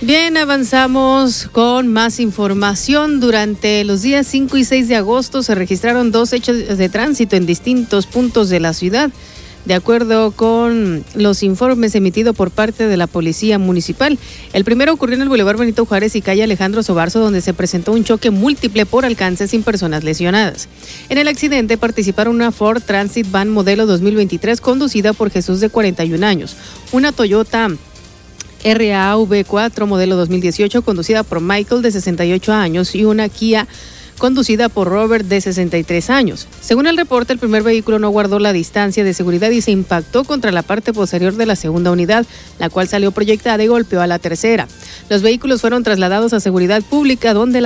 Bien, avanzamos con más información. Durante los días 5 y 6 de agosto se registraron 2 hechos de tránsito en distintos puntos de la ciudad. De acuerdo con los informes emitidos por parte de la Policía Municipal, el primero ocurrió en el Boulevard Benito Juárez y calle Alejandro Sobarzo, donde se presentó un choque múltiple por alcance sin personas lesionadas. En el accidente participaron una Ford Transit Van modelo 2023 conducida por Jesús de 41 años, una Toyota RAV4 modelo 2018 conducida por Michael de 68 años y una Kia conducida por Robert de 63 años. Según el reporte, el primer vehículo no guardó la distancia de seguridad y se impactó contra la parte posterior de la segunda unidad, la cual salió proyectada y golpeó a la tercera. Los vehículos fueron trasladados a seguridad pública, donde